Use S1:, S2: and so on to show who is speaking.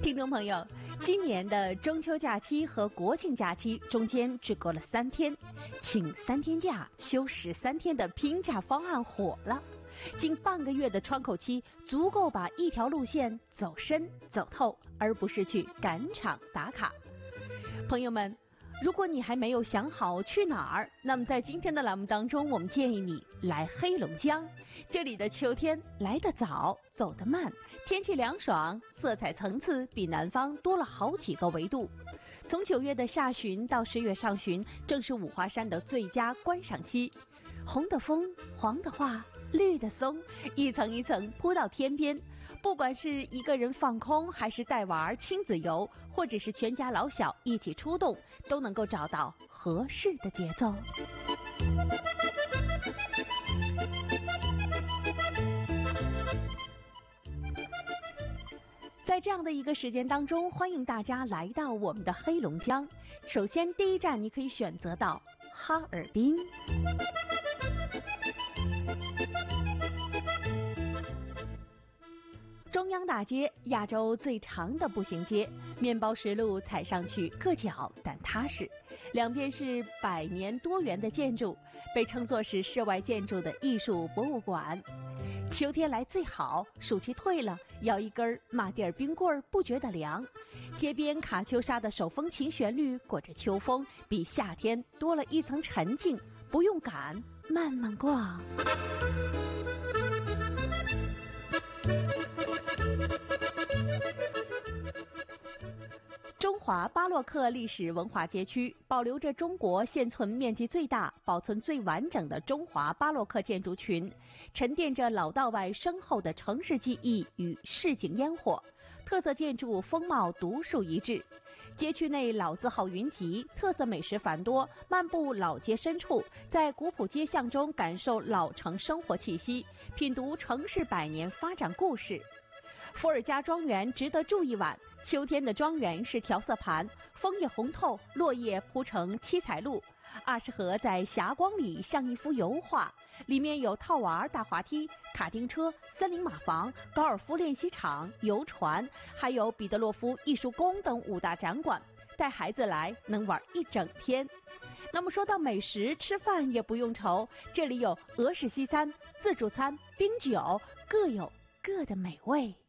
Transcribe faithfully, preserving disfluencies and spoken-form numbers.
S1: 听众朋友，今年的中秋假期和国庆假期中间只隔了三天，请三天假休十三天的拼假方案火了。近半个月的窗口期足够把一条路线走深走透，而不是去赶场打卡。朋友们，如果你还没有想好去哪儿，那么在今天的栏目当中，我们建议你来黑龙江。这里的秋天来得早，走得慢，天气凉爽，色彩层次比南方多了好几个维度。从九月的下旬到十月上旬，正是五华山的最佳观赏期。红的枫，黄的花，绿的松，一层一层铺到天边。不管是一个人放空，还是带娃亲子游，或者是全家老小一起出动，都能够找到合适的节奏。在这样的一个时间当中，欢迎大家来到我们的黑龙江。首先第一站你可以选择到哈尔滨。中央大街，亚洲最长的步行街，面包石路踩上去硌脚但踏实，两边是百年多元的建筑，被称作是室外建筑的艺术博物馆。秋天来最好，暑期退了，咬一根马迭尔冰棍不觉得凉。街边卡秋莎的手风琴旋律裹着秋风，比夏天多了一层沉静，不用赶，慢慢逛。中华巴洛克历史文化街区保留着中国现存面积最大、保存最完整的中华巴洛克建筑群，沉淀着老道外深厚的城市记忆与市井烟火，特色建筑风貌独树一帜。街区内老字号云集，特色美食繁多，漫步老街深处，在古朴街巷中感受老城生活气息，品读城市百年发展故事。伏尔加庄园值得住一晚。秋天的庄园是调色盘，枫叶红透，落叶铺成七彩路。阿什河在霞光里像一幅油画，里面有套娃大滑梯、卡丁车、森林马房、高尔夫练习场、游船，还有彼得洛夫艺术宫等五大展馆，带孩子来能玩一整天。那么说到美食，吃饭也不用愁，这里有俄式西餐、自助餐、冰酒，各有各的美味。